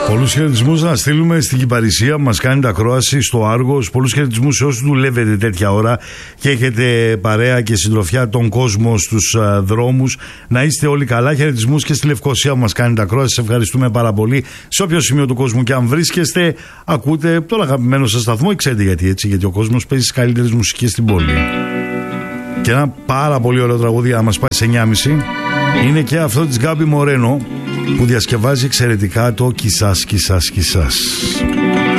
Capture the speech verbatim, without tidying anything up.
Πολλούς χαιρετισμούς να στείλουμε στην Κυπαρισία που μας κάνει τα ακρόαση στο Άργος. Πολλούς χαιρετισμούς σε όσους δουλεύετε τέτοια ώρα και έχετε παρέα και συντροφιά τον κόσμο στους α, δρόμους. Να είστε όλοι καλά. Χαιρετισμούς και στη Λευκοσία που μας κάνει τα ακρόαση. Σας ευχαριστούμε πάρα πολύ. Σε όποιο σημείο του κόσμου και αν βρίσκεστε, ακούτε τον αγαπημένο σας σταθμό. Ξέρετε γιατί έτσι, γιατί ο κόσμος παίζει τις καλύτερες μουσικές στην πόλη. Και ένα πάρα πολύ ωραίο τραγούδι να μας πάει σε εννιά και μισή είναι και αυτό της Γκάμπι Μορένο, που διασκευάζει εξαιρετικά το «Κισάς, κισάς, κισάς».